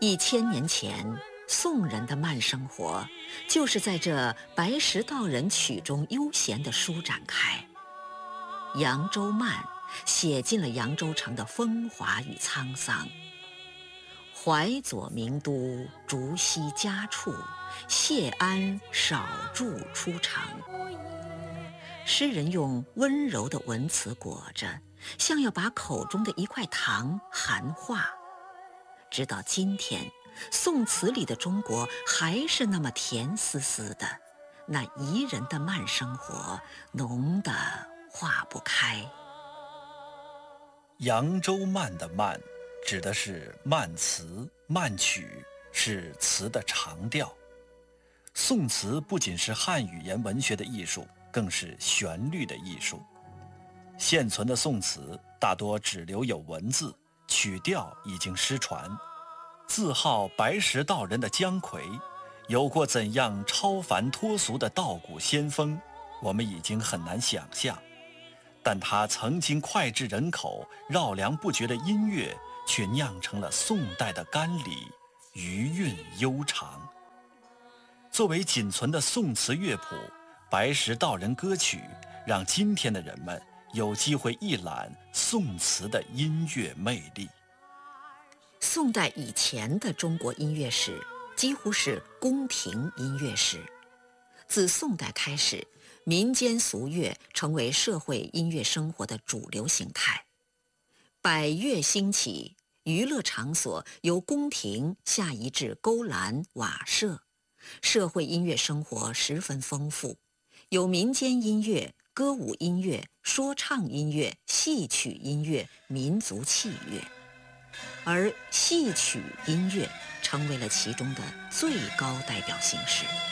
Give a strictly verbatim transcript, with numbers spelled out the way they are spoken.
一千年前，宋人的慢生活就是在这白石道人曲中悠闲地舒展开。扬州慢写尽了扬州城的风华与沧桑。淮左名都，竹溪家处，谢安少住出城。诗人用温柔的文词裹着，像要把口中的一块糖含化。直到今天，宋词里的中国还是那么甜丝丝的，那宜人的慢生活浓得化不开。 扬州慢的慢指的是慢词、慢曲，是词的长调。宋词不仅是汉语言文学的艺术，更是旋律的艺术。现存的宋词大多只留有文字，曲调已经失传。自号白石道人的姜夔，有过怎样超凡脱俗的道骨仙风，我们已经很难想象。但他曾经脍炙人口、绕梁不绝的音乐，却酿成了宋代的甘李，余韵悠长。作为仅存的宋词乐谱，白石道人歌曲让今天的人们有机会一览宋词的音乐魅力。 宋代以前的中国音乐史几乎是宫廷音乐史。自宋代开始，民间俗乐成为社会音乐生活的主流形态。百乐兴起，娱乐场所由宫廷下移至勾栏、瓦舍，社会音乐生活十分丰富，有民间音乐、歌舞音乐、说唱音乐、戏曲音乐、民族器乐。而戏曲音乐成为了其中的最高代表形式。